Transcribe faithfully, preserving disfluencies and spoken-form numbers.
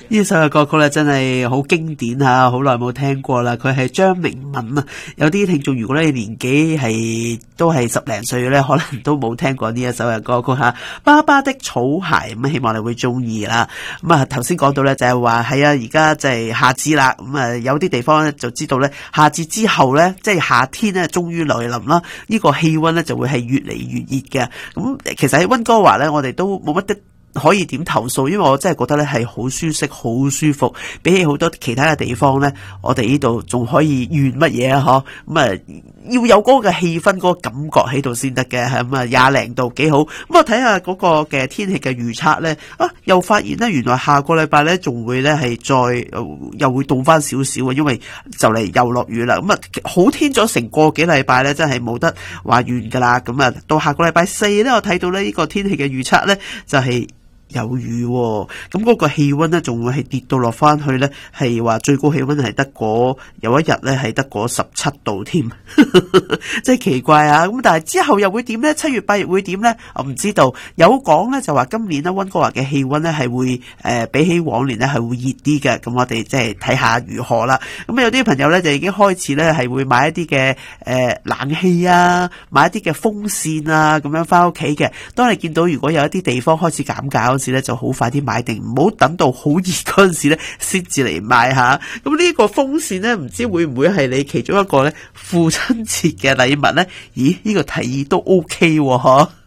呢首嘅歌曲咧真係好經典吓，好耐冇聽過啦。佢係張明敏啊，有啲聽眾如果咧年紀係都係十零歲咧，可能都冇聽過呢一首嘅歌曲吓。爸爸的草鞋，咁希望你會中意啦。咁啊頭先講到咧就係話係啊，而家就係夏至啦。咁啊有啲地方咧就知道咧夏至之後咧，即係夏天咧終於來臨啦。呢個氣溫咧就會係越嚟越熱嘅。咁其實喺溫哥華咧，我哋都冇乜的可以點投訴，因為我真係覺得咧係好舒適好舒服，比起好多其他嘅地方咧，我哋呢度仲可以怨乜嘢啊？嗬，咁啊要有嗰個氣氛嗰個感覺喺度先得嘅，咁啊廿零度幾好。咁我睇下嗰個嘅天氣嘅預測咧，啊又發現咧原來下個禮拜咧仲會咧係再又會凍翻少少啊，因為就嚟又落雨啦。咁啊好天咗成個幾禮拜咧，真係冇得話怨噶啦。咁啊到下個禮拜四咧，我睇到咧呢個天氣嘅預測咧就係、是。有雨喎、哦，咁嗰個氣溫咧仲會係跌到落翻去咧，係話最高氣溫係得嗰有一日咧係得嗰十七度添，真係奇怪啊！咁但係之後又會點咧？七月八月會點咧？我唔知道。有講咧就話今年咧溫哥華嘅氣溫咧係會誒、呃、比起往年咧係會熱啲嘅，咁我哋即係睇下如何啦。咁有啲朋友咧就已經開始咧係會買一啲嘅誒冷氣啊，買一啲嘅風扇啊，咁樣翻屋企嘅。當你見到如果有一啲地方開始減價嗰時咧，就好快啲買定，唔好等到好熱嗰陣時咧先至嚟買下。咁呢個風扇咧，唔知會唔會係你其中一個咧父親節嘅禮物咧？咦，呢、呢個提議都 OK 喎，嗬。